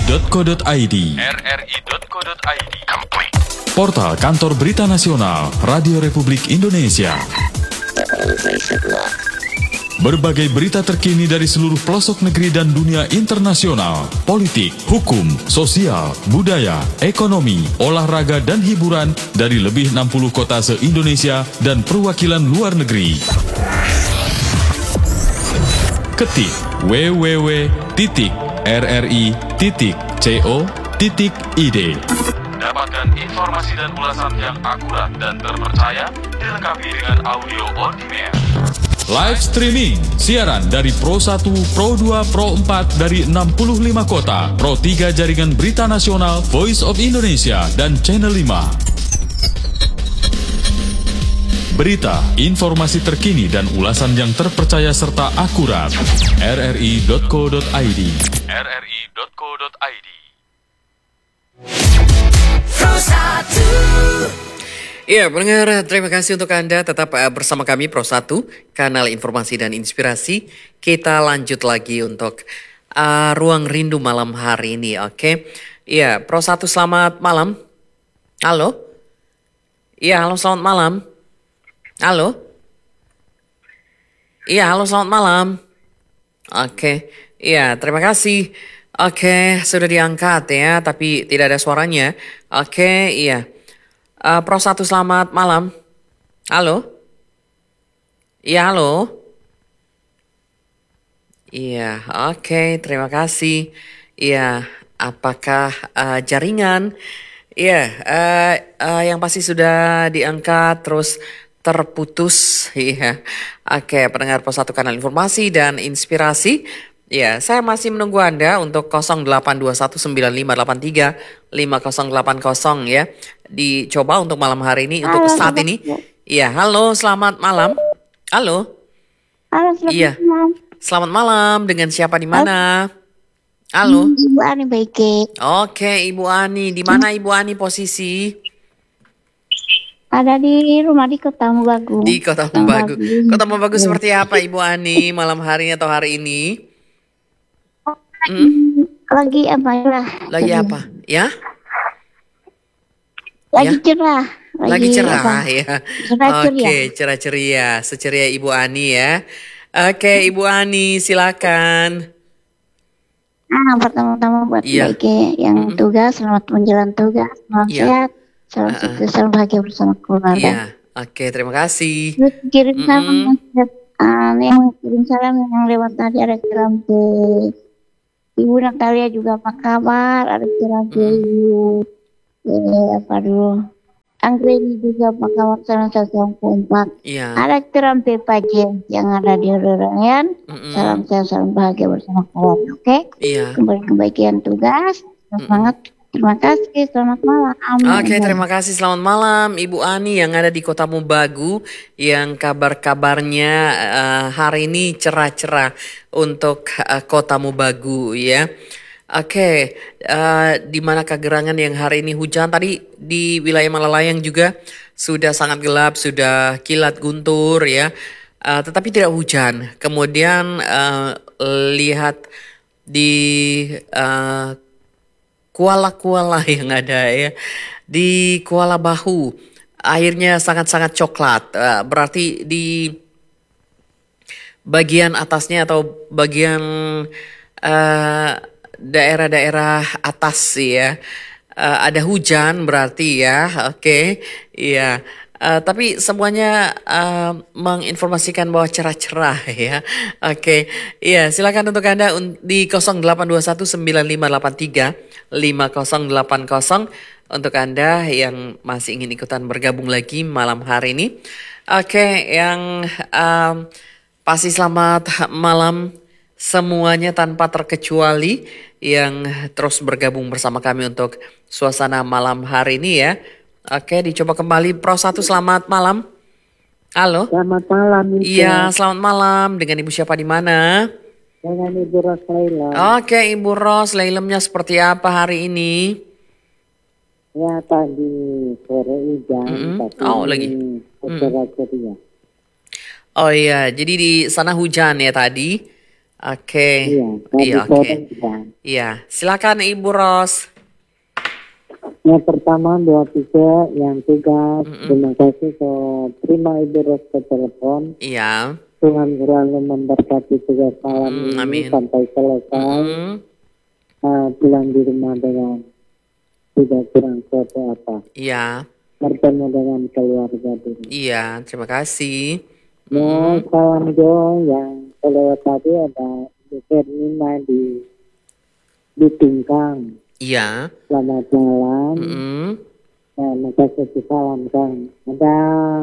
rri.co.id. Portal Kantor Berita Nasional Radio Republik Indonesia. Berbagai berita terkini dari seluruh pelosok negeri dan dunia internasional, politik, hukum, sosial, budaya, ekonomi, olahraga, dan hiburan dari lebih 60 kota se-Indonesia dan perwakilan luar negeri. Ketik www.rri.co.id. Dapatkan informasi dan ulasan yang akurat dan terpercaya, dilengkapi dengan audio on demand. Live streaming, siaran dari Pro 1, Pro 2, Pro 4 dari 65 kota, Pro 3 Jaringan Berita Nasional, Voice of Indonesia, dan Channel 5. Berita, informasi terkini dan ulasan yang terpercaya serta akurat. rri.co.id. rri.co.id. Pro 1. Ya, pendengar, terima kasih untuk Anda tetap bersama kami Pro 1, kanal informasi dan inspirasi. Kita lanjut lagi untuk Ruang Rindu malam hari ini, oke? Ya, Pro 1 selamat malam. Halo? Ya, halo selamat malam. Halo? Iya, halo selamat malam. Oke, iya terima kasih. Oke, sudah diangkat ya, tapi tidak ada suaranya. Oke, iya. Pro 1 selamat malam. Halo? Iya, halo? Iya, oke, terima kasih. Iya, apakah jaringan? Iya, yang pasti sudah diangkat terus terputus. Iya. Oke, pendengar Pro 1 kanal informasi dan inspirasi. Ya, saya masih menunggu Anda untuk 082195835080 ya. Dicoba untuk malam hari ini, untuk saat ini. Iya, halo, selamat malam. Halo. Halo, selamat malam. Selamat malam, dengan siapa di mana? Halo. Ibu Ani Baike. Oke, Ibu Ani. Di mana Ibu Ani posisi? Ada di rumah di Kota Mobagu. Di Kota Mobagu. Kota Mobagu seperti apa Ibu Ani malam hari ini atau hari ini? Lagi apa ya? Lagi apa? Ya? Lagi cerah. Lagi cerah ya. Cerah ceria. Oke, cerah ceria. Seceria Ibu Ani ya. Oke, Ibu Ani silakan. Pertama-tama buat Baike yang tugas, selamat menjalani tugas, selamat sehat, selamat sukses, selamat bahagia bersama keluarga. Iya, oke, terima kasih. Terus kirim salam, yang kirim salam yang lewat tadi ada kirim ke Ibu Natalia juga apa kabar, ada kirim ke Ibu Anggreni juga apa kabar, salam kompak. Iya. Ada kirim Pepa James yang ada di Rerayan, salam sehat, salam bahagia bersama keluarga, oke? Iya. Kembali kebagian tugas, semangat. Terima kasih, selamat malam. Oke, terima kasih, selamat malam Ibu Ani yang ada di Kota Mobagu, yang kabar-kabarnya hari ini cerah-cerah untuk Kota Mobagu ya. Oke, di manakah gerangan yang hari ini hujan? Tadi di wilayah Malalayang juga sudah sangat gelap, sudah kilat guntur ya, tetapi tidak hujan. Kemudian lihat di kuala-kuala yang ada ya, di Kuala Bahu airnya sangat-sangat coklat, berarti di bagian atasnya atau bagian daerah-daerah atas ya, ada hujan berarti ya. Oke, iya. Tapi semuanya menginformasikan bahwa cerah-cerah ya. Oke, iya silakan untuk Anda di 082195835080 untuk Anda yang masih ingin ikutan bergabung lagi malam hari ini. Oke, yang pasti selamat malam semuanya tanpa terkecuali yang terus bergabung bersama kami untuk suasana malam hari ini ya. Oke, dicoba kembali Pro 1, selamat malam. Halo. Selamat malam. Iya, selamat malam. Dengan Ibu siapa di mana? Dengan Ibu Ros Lailem. Oke, Ibu Ros, Lailemnya seperti apa hari ini? Ya, tadi sore hujan. Oh, lagi. Cerah ceria. Oh iya, jadi di sana hujan ya tadi. Oke. Iya, tadi Iya, sore oke. juga. Iya, silakan Ibu Ros. Yang pertama buat Ika yang tugas, terima kasih terima Ibu Ros ke telepon. Iya. Tuhan selalu memberkati tugas malam ini Amin. sampai selesai. Pulang di rumah dengan tidak kurang suatu apa. Iya. Bertemu dengan keluarga dulu. Iya, terima kasih. Mau salam Jo yang lewat tadi ada Ibu Fernina di Tingkang. Iya. Selamat malam. Makasih salam Kang. Ada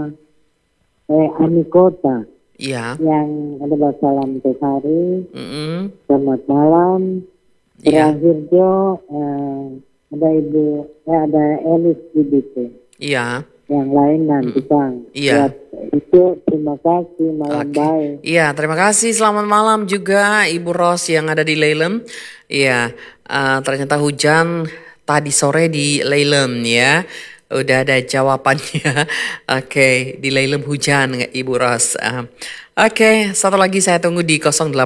Ani Kota Iya. yang ada salam untuk hari. Mm-mm. Selamat malam. Iya. Terakhir Jo ada ada Elis di situ. Iya. Yang lain nanti Kang. Iya. Buat itu terima kasih malam baik. Iya, terima kasih. Selamat malam juga Ibu Ros yang ada di Leilem. Iya, ternyata hujan tadi sore di Leilem ya. Udah ada jawabannya. Oke, di Leilem hujan Ibu Ros. Oke, satu lagi saya tunggu di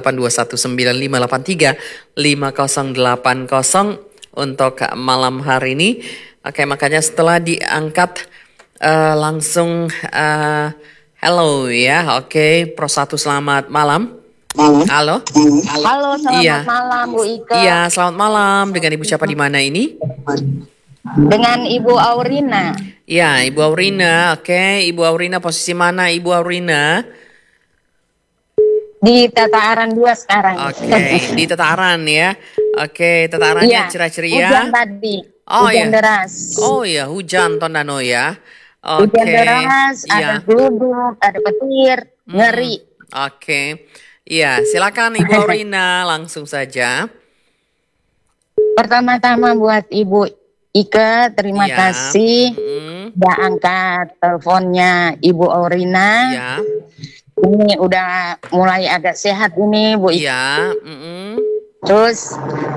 082195835080 untuk malam hari ini. Oke, makanya setelah diangkat langsung hello ya. Oke, Pro 1 selamat malam. Halo. Halo, selamat Iya. malam Bu Ika. Iya, selamat malam. Dengan Ibu siapa di mana ini? Dengan Ibu Aurina. Iya, Ibu Aurina. Oke, Ibu Aurina posisi mana Ibu Aurina? Di Tata Aran 2 sekarang. Oke, di Tataran ya. Oke, Tatarannya Iya, ceria-ceria. hujan tadi. Oh hujan iya. deras. Oh iya, hujan Tondano ya. Hujan Oke. deras, Iya. ada geluduk, ada petir, ngeri. Oke. Iya, silakan Ibu Aurina langsung saja. Pertama-tama buat Ibu Ika, terima Iya. kasih udah angkat teleponnya Ibu Aurina. Iya. Ini udah mulai agak sehat ini Bu Ika. Iya. Terus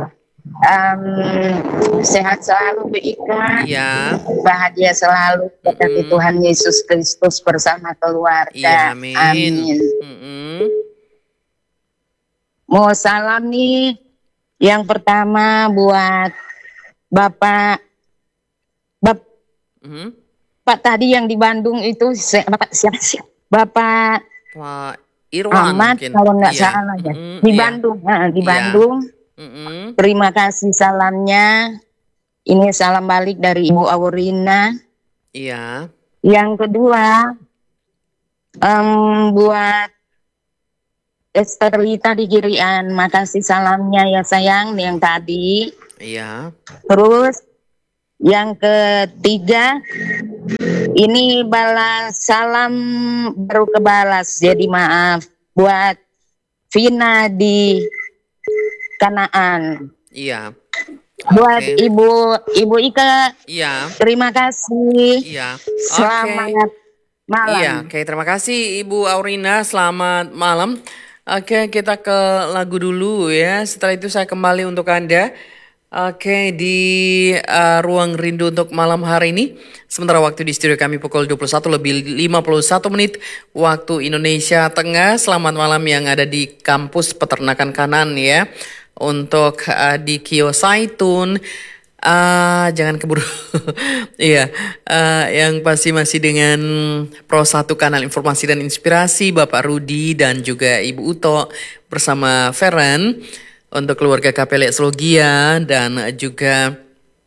sehat selalu Bu Ika. Iya. Bahagia selalu berkati Tuhan Yesus Kristus bersama keluarga. Iya, amin. Amin. Mau salam nih. Yang pertama buat Bapak tadi yang di Bandung itu Bapak siapa sih? Bapak Pak Irwan Ahmad mungkin. kalau nggak Iya. salah ya. Di Iya. Bandung, di Iya. Bandung. Terima kasih salamnya. Ini salam balik dari Ibu Aurina. Iya. Yang kedua, buat Esterlita di Girian, makasih salamnya ya sayang yang tadi. Iya. Terus yang ketiga, ini balas salam baru kebalas, jadi maaf buat Vina di Kanaan. Iya. Buat Oke. Ibu Ika, Iya. terima kasih. Iya. Selamat malam. Iya, oke, terima kasih Ibu Aurina. Selamat malam. Oke, kita ke lagu dulu ya. Setelah itu saya kembali untuk Anda. Oke, di Ruang Rindu untuk malam hari ini. Sementara waktu di studio kami pukul 21 lebih 51 menit waktu Indonesia Tengah. Selamat malam yang ada di kampus Peternakan Kanan ya. Untuk di Kiosaitun. Jangan keburu. Iya, yang pasti masih dengan Pro 1 Kanal Informasi dan Inspirasi, Bapak Rudi dan juga Ibu Uto bersama Feren. Untuk keluarga KPLX Logia dan juga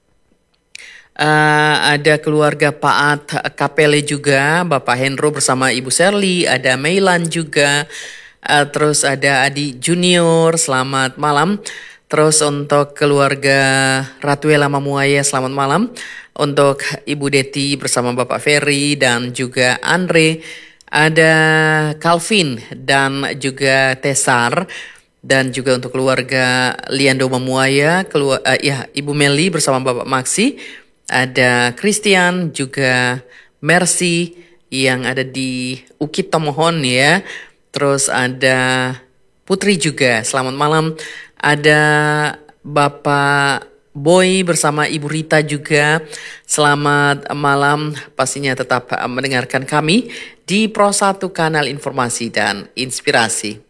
ada keluarga Paat Kapele juga, Bapak Hendro bersama Ibu Serli, ada Meilan juga, terus ada Adi Junior, selamat malam. Terus untuk keluarga Ratuela Mamuaya, selamat malam. Untuk Ibu Deti bersama Bapak Ferry dan juga Andre, ada Calvin dan juga Tesar. Dan juga untuk keluarga Liando Mamuaya, Ibu Meli bersama Bapak Maksi, ada Christian, juga Mercy yang ada di Ukit Tomohon ya. Terus ada Putri juga, selamat malam. Ada Bapak Boy bersama Ibu Rita juga, selamat malam. Pastinya tetap mendengarkan kami di Pro 1 Kanal Informasi dan Inspirasi.